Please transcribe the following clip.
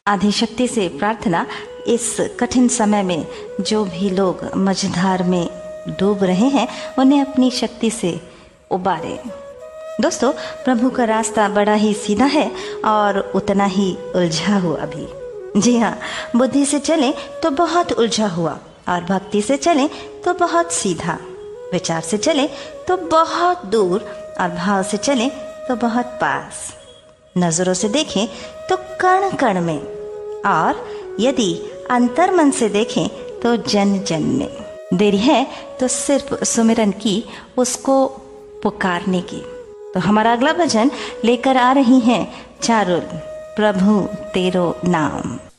आदिशक्ति से प्रार्थना, इस कठिन समय में जो भी लोग मझधार में डूब रहे हैं उन्हें अपनी शक्ति से उबारे। दोस्तों, प्रभु का रास्ता बड़ा ही सीधा है और उतना ही उलझा हुआ भी। जी हाँ, बुद्धि से चलें तो बहुत उलझा हुआ, और भक्ति से चलें तो बहुत सीधा, विचार से चलें तो बहुत दूर, और भाव से चलें तो बहुत पास, नजरों से देखें तो कण कण में, और यदि अंतर्मन से देखें तो जन जन में। देरी है तो सिर्फ सुमिरन की, उसको पुकारने की। तो हमारा अगला भजन लेकर आ रही हैं चारुल, प्रभु तेरो नाम।